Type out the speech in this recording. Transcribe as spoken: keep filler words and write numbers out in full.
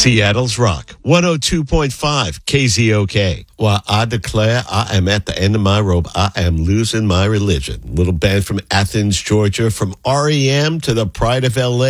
Seattle's Rock, one oh two point five K Z O K. Well, I declare I am at the end of my rope. I am losing my religion. Little band from Athens, Georgia, from R E M to the Pride of L A.